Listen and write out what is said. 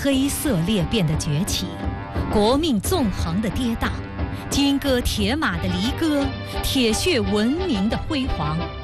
黑色裂变的崛起，国命纵横的跌宕，金戈铁马的离歌，铁血文明的辉煌。